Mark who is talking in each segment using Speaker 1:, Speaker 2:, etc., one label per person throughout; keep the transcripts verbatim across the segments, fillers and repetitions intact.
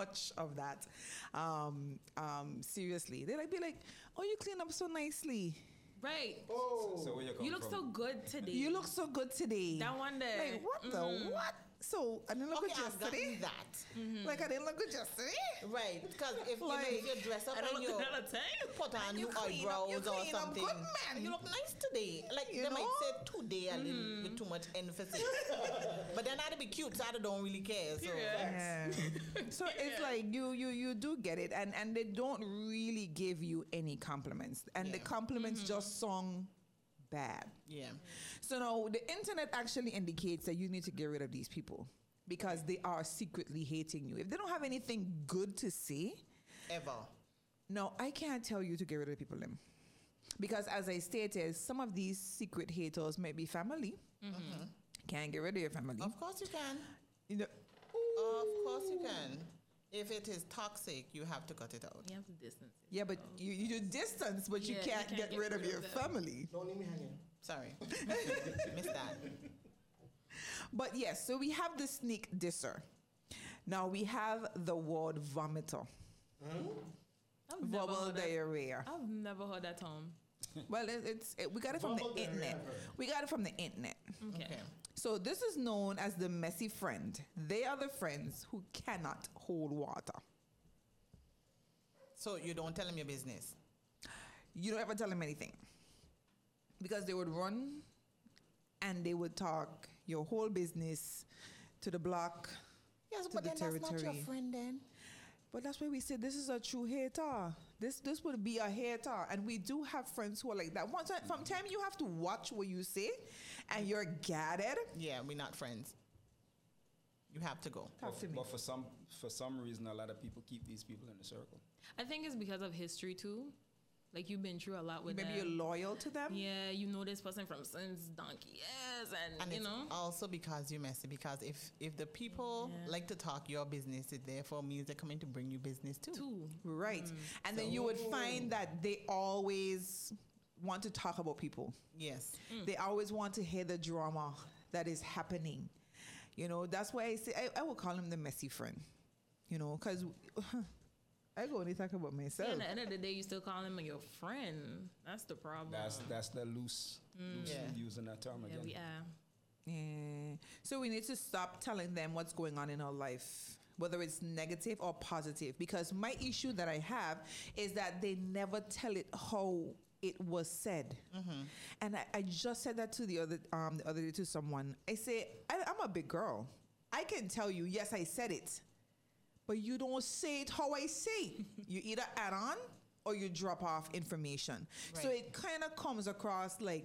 Speaker 1: much of that um, um, seriously. They like be like, "Oh, you clean up so nicely.
Speaker 2: Right.
Speaker 3: Oh, so, so where you,
Speaker 2: you look
Speaker 3: from?
Speaker 2: so good today.
Speaker 1: You look so good today."
Speaker 2: That one day.
Speaker 1: Like what
Speaker 2: Mm-hmm.
Speaker 1: the what? So I didn't look
Speaker 4: Okay,
Speaker 1: good
Speaker 4: I've gotten
Speaker 1: yesterday.
Speaker 4: that.
Speaker 2: Mm-hmm.
Speaker 1: Like I didn't look good yesterday.
Speaker 4: Right, because if,
Speaker 1: Like,
Speaker 4: you know, if you dress up
Speaker 2: I don't
Speaker 4: and
Speaker 2: look
Speaker 4: you
Speaker 2: good all the time.
Speaker 4: put on
Speaker 1: You
Speaker 4: new
Speaker 1: clean up- you
Speaker 4: eyebrows or
Speaker 1: clean up
Speaker 4: something,
Speaker 1: good, man.
Speaker 4: you look nice today. Like
Speaker 1: You
Speaker 4: they
Speaker 1: know?
Speaker 4: might say today a little with too much emphasis, but then I'd be cute, so I don't really care. So
Speaker 1: Yeah. So it's like you you you do get it, and and they don't really give you any compliments, and the
Speaker 4: Yeah.
Speaker 1: compliments just sound bad.
Speaker 4: yeah,
Speaker 1: So now the internet actually indicates that you need to get rid of these people because they are secretly hating you. If they don't have anything good to say,
Speaker 4: ever.
Speaker 1: no, I can't tell you to get rid of people them. Because as I stated, some of these secret haters may be family.
Speaker 4: Mm-hmm.
Speaker 1: Can't get rid of your family.
Speaker 4: Of course you can.
Speaker 1: You know,
Speaker 4: Of course you can. If it is toxic, you have to cut it out.
Speaker 2: You have to distance it.
Speaker 1: yeah, but you, you do distance, but you,
Speaker 2: Yeah, you
Speaker 1: can't
Speaker 2: can't
Speaker 1: get, rid of your
Speaker 2: them.
Speaker 1: family.
Speaker 3: Don't leave me hanging.
Speaker 4: Sorry, missed that.
Speaker 1: But yes, so we have the sneak disser. Now we have the word vomiter.
Speaker 2: I've never
Speaker 1: Verbal
Speaker 2: heard that.
Speaker 1: diarrhea.
Speaker 2: I've never heard that term.
Speaker 1: Well, it, it's it, we got it from
Speaker 3: Verbal
Speaker 1: the
Speaker 3: diarrhea,
Speaker 1: internet.
Speaker 3: I've heard.
Speaker 1: We got it from the internet.
Speaker 2: Okay.
Speaker 4: Okay.
Speaker 1: So this is known as the messy friend. They are the friends who cannot hold water.
Speaker 4: So you don't tell them your business.
Speaker 1: You don't ever tell them anything. Because they would run and they would talk your whole business to the block,
Speaker 4: Yes,
Speaker 1: to
Speaker 4: but
Speaker 1: the
Speaker 4: then that's not your
Speaker 1: territory.
Speaker 4: friend then.
Speaker 1: But that's why we say this is a true hater. This this would be a hater. And we do have friends who are like that. One time, from time you have to watch what you say and you're guarded.
Speaker 4: Yeah, we're not friends. You have to go.
Speaker 1: Talk to
Speaker 3: But,
Speaker 1: me.
Speaker 3: but for some for some reason, a lot of people keep these people in the circle.
Speaker 2: I think it's because of history too. Like you've been through a lot with
Speaker 1: Maybe
Speaker 2: them.
Speaker 1: you're loyal to them.
Speaker 2: Yeah, you know this person from since donkey years, and,
Speaker 4: And
Speaker 2: you
Speaker 4: it's
Speaker 2: know.
Speaker 4: also because you're messy. Because if if the people
Speaker 2: Yeah.
Speaker 4: like to talk your business, it therefore means they're coming to bring you business too.
Speaker 2: Too.
Speaker 1: Right. And then you would find that they always want to talk about people.
Speaker 4: Yes.
Speaker 1: They always want to hear the drama that is happening. You know, that's why I say I, I would call him the messy friend. You know, because I go only talk about
Speaker 2: Yeah,
Speaker 1: myself.
Speaker 2: at the end of the day, you still call him your friend. That's the problem.
Speaker 3: That's that's the loose, loose
Speaker 4: Yeah.
Speaker 3: using that term
Speaker 2: yeah,
Speaker 3: again.
Speaker 2: we are.
Speaker 1: Yeah. So we need to stop telling them what's going on in our life, whether it's negative or positive. Because my issue that I have is that they never tell it how it was said. And I, I just said that to the other um the other day to someone. I say, I, I'm a big girl. I can tell you, yes, I said it. But you don't say it how I say it. You either add on or you drop off information. So
Speaker 4: Right.
Speaker 1: it kind of comes across like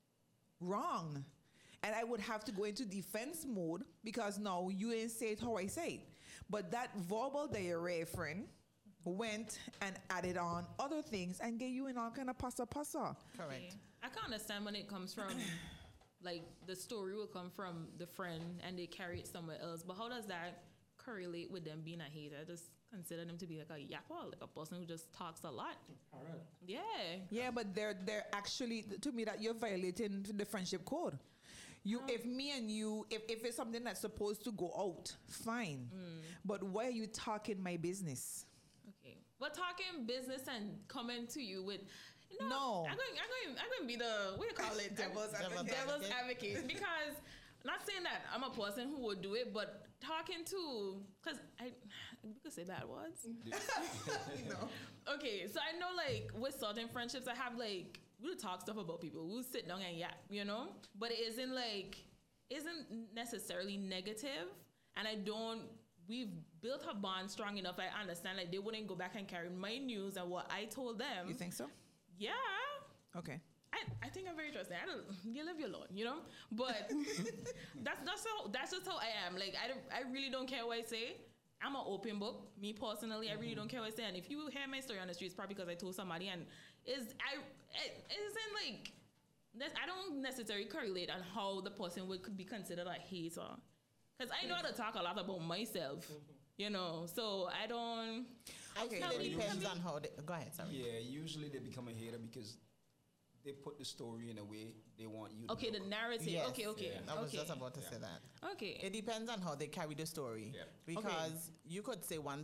Speaker 1: wrong. And I would have to go into defense mode because now you didn't say it how I say it. But that verbal diarrhea friend went and added on other things and gave you in all kind of pasa pasa.
Speaker 4: Correct.
Speaker 2: I can understand when it comes from, like, the story will come from the friend and they carry it somewhere else. But how does that correlate with them being a hater? I just consider them to be like a yapper, like a person who just talks a lot.
Speaker 3: All right.
Speaker 2: Yeah.
Speaker 1: Yeah, but they're they're actually, to me, that you're violating the friendship code. You, if me and you, if, if it's something that's supposed to go out, fine. But why are you talking my business?
Speaker 2: Okay. We're talking business and coming to you with. You know,
Speaker 1: No.
Speaker 2: I'm going. I'm going. I'm going to be the what do you call it?
Speaker 1: Devil's
Speaker 4: advocate.
Speaker 2: Devil's advocate. Because not saying that I'm a person who would do it, but talking to because I we could say bad words.
Speaker 1: No.
Speaker 2: Okay, so I know like with certain friendships, I have like we'll talk stuff about people. We'll sit down and yap, you know. But it isn't like isn't necessarily negative, and I don't. We've built a bond strong enough. I understand like they wouldn't go back and carry my news and what I told them.
Speaker 1: You think so?
Speaker 2: Yeah.
Speaker 1: Okay.
Speaker 2: I, I think I'm very trusting. I don't. You live your life, you know. But that's that's how that's just how I am. Like I don't, I really don't care what I say. I'm an open book. Me personally, I really don't care what I say. And if you hear my story on the street, it's probably because I told somebody. And is I it isn't like that. I don't necessarily correlate on how the person would be considered a hater. Because I know how to talk a lot about myself, you know. So I don't.
Speaker 4: I
Speaker 1: Okay.
Speaker 4: feel
Speaker 2: Tell
Speaker 4: it
Speaker 2: me-
Speaker 4: depends
Speaker 2: tell me-
Speaker 4: on how they, go ahead, sorry.
Speaker 3: Yeah, usually they become a hater because they put the story in a way they want you to
Speaker 2: Okay, the
Speaker 3: look.
Speaker 2: narrative.
Speaker 4: Yes.
Speaker 2: Okay, okay.
Speaker 3: Yeah.
Speaker 4: I was
Speaker 2: okay.
Speaker 4: just about to say that.
Speaker 2: Okay.
Speaker 4: It depends on how they carry the story.
Speaker 3: Yeah.
Speaker 4: Because you could say one